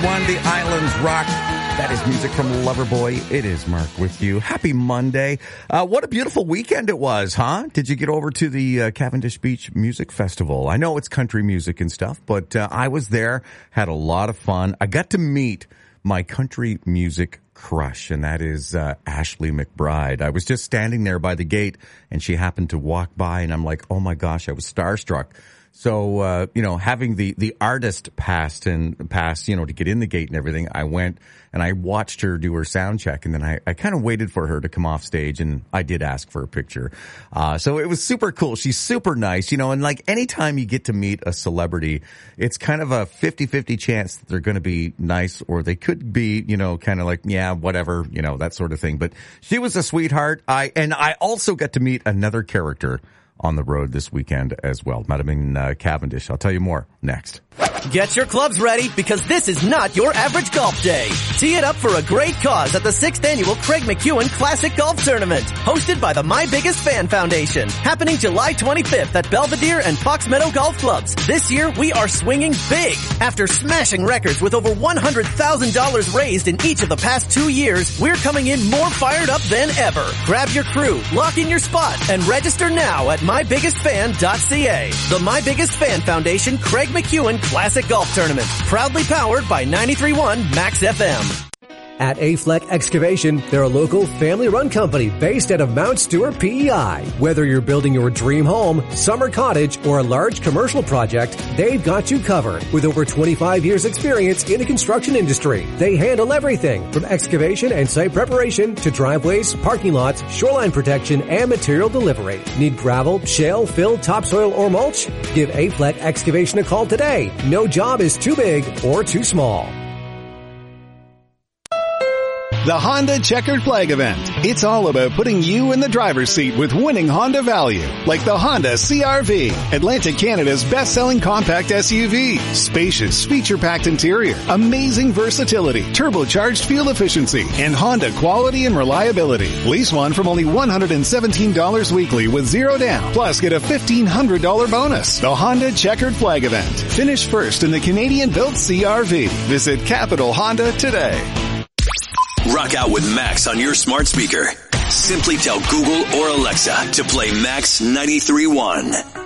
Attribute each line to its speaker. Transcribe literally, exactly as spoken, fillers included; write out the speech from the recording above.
Speaker 1: one, The Islands Rock. That is music from Loverboy. It is Mark with you. Happy Monday. Uh, what a beautiful weekend it was, huh? Did you get over to the uh, Cavendish Beach Music Festival? I know it's country music and stuff, but uh, I was there, had a lot of fun. I got to meet my country music crush, and that is uh, Ashley McBryde. I was just standing there by the gate, and she happened to walk by, and I'm like, oh my gosh, I was starstruck. So, uh, you know, having the, the artist passed and passed, you know, to get in the gate and everything, I went and I watched her do her sound check, and then I, I kind of waited for her to come off stage, and I did ask for a picture. Uh, so it was super cool. She's super nice, you know, and like anytime you get to meet a celebrity, it's kind of a fifty-fifty chance that they're going to be nice, or they could be, you know, kind of like, yeah, whatever, you know, that sort of thing. But she was a sweetheart. I, and I also got to meet another character on the road this weekend as well. Might have been uh, Cavendish. I'll tell you more next.
Speaker 2: Get your clubs ready, because this is not your average golf day. Tee it up for a great cause at the sixth Annual Craig McEwen Classic Golf Tournament, hosted by the My Biggest Fan Foundation, happening July twenty-fifth at Belvedere and Fox Meadow Golf Clubs. This year, we are swinging big. After smashing records with over one hundred thousand dollars raised in each of the past two years, we're coming in more fired up than ever. Grab your crew, lock in your spot, and register now at my biggest fan dot c a. The My Biggest Fan Foundation Craig McEwen Classic Golf Tournament, proudly powered by ninety-three point one Max F M.
Speaker 3: At Afleck Excavation, they're a local family-run company based out of Mount Stewart, P E I. Whether you're building your dream home, summer cottage, or a large commercial project, they've got you covered. With over twenty-five years experience in the construction industry, they handle everything from excavation and site preparation to driveways, parking lots, shoreline protection, and material delivery. Need gravel, shale, fill, topsoil, or mulch? Give Afleck Excavation a call today. No job is too big or too small.
Speaker 4: The Honda Checkered Flag Event. It's all about putting you in the driver's seat with winning Honda value, like the Honda C R V, Atlantic Canada's best-selling compact S U V. Spacious, feature-packed interior, amazing versatility, turbocharged fuel efficiency, and Honda quality and reliability. Lease one from only one hundred seventeen dollars weekly with zero down. Plus, get a fifteen hundred dollars bonus. The Honda Checkered Flag Event. Finish first in the Canadian-built C R V. Visit Capital Honda today.
Speaker 5: Rock out with Max on your smart speaker. Simply tell Google or Alexa to play Max ninety-three point one.